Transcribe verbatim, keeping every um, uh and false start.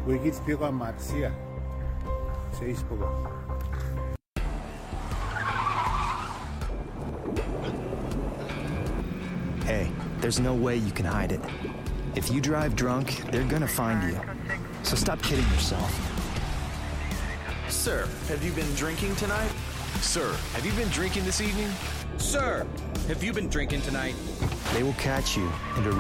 Wikipedia가 Marcia. Facebook. Hey, there's no way you can hide it. If you drive drunk, they're gonna find you. So stop kidding yourself. Sir, have you been drinking tonight? Sir, have you been drinking this evening? Sir, have you been drinking tonight? They will catch you and arrest